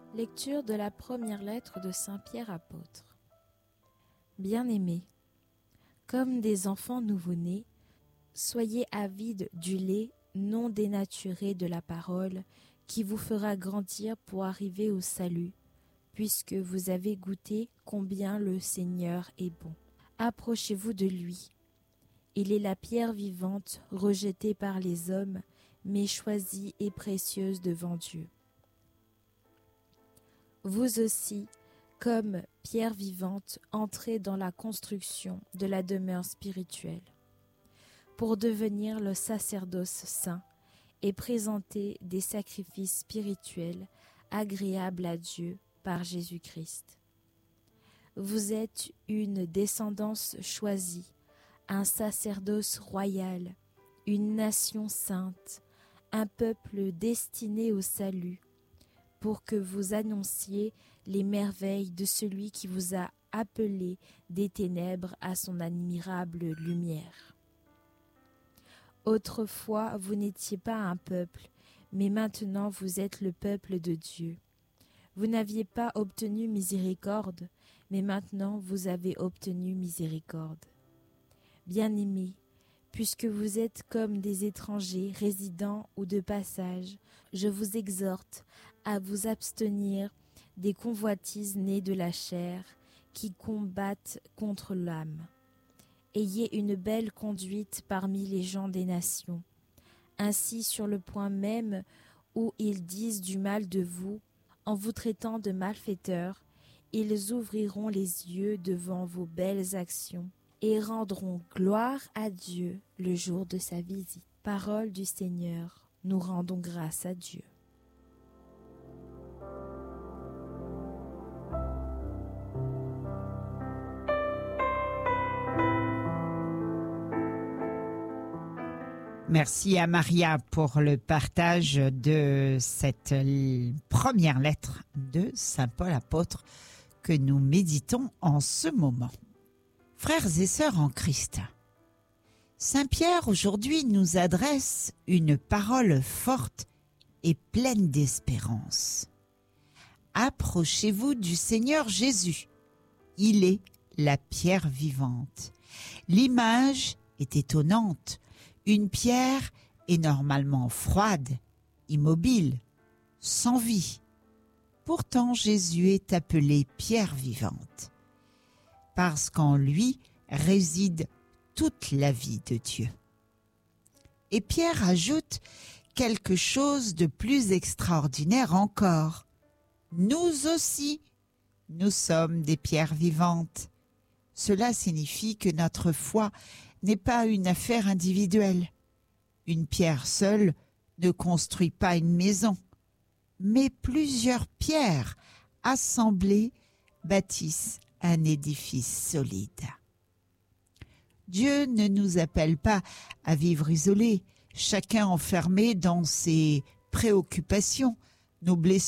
Lecture de la première lettre de Saint Pierre apôtre. Bien-aimés, comme des enfants nouveau-nés, soyez avides du lait non dénaturé de la parole qui vous fera grandir pour arriver au salut, puisque vous avez goûté combien le Seigneur est bon. Approchez-vous de lui. Il est la pierre vivante rejetée par les hommes, mais choisie et précieuse devant Dieu. Vous aussi, comme pierre vivante, entrez dans la construction de la demeure spirituelle, pour devenir le sacerdoce saint et présenter des sacrifices spirituels agréables à Dieu par Jésus-Christ. Vous êtes une descendance choisie, un sacerdoce royal, une nation sainte, un peuple destiné au salut, pour que vous annonciez les merveilles de celui qui vous a appelé des ténèbres à son admirable lumière. Autrefois, vous n'étiez pas un peuple, mais maintenant vous êtes le peuple de Dieu. Vous n'aviez pas obtenu miséricorde, mais maintenant vous avez obtenu miséricorde. Bien-aimés, puisque vous êtes comme des étrangers résidant ou de passage, je vous exhorte à vous abstenir des convoitises nées de la chair qui combattent contre l'âme. Ayez une belle conduite parmi les gens des nations. Ainsi, sur le point même où ils disent du mal de vous, en vous traitant de malfaiteurs, ils ouvriront les yeux devant vos belles actions et rendront gloire à Dieu le jour de sa visite. Parole du Seigneur, nous rendons grâce à Dieu. Merci à Maria pour le partage de cette première lettre de Saint Paul apôtre que nous méditons en ce moment. Frères et sœurs en Christ, Saint Pierre aujourd'hui nous adresse une parole forte et pleine d'espérance. Approchez-vous du Seigneur Jésus. Il est la pierre vivante. L'image est étonnante. Une pierre est normalement froide, immobile, sans vie. Pourtant, Jésus est appelé pierre vivante, parce qu'en lui réside toute la vie de Dieu. Et Pierre ajoute quelque chose de plus extraordinaire encore. Nous aussi, nous sommes des pierres vivantes. Cela signifie que notre foi n'est pas une affaire individuelle. Une pierre seule ne construit pas une maison, mais plusieurs pierres assemblées bâtissent un édifice solide. Dieu ne nous appelle pas à vivre isolés, chacun enfermé dans ses préoccupations, nos blessures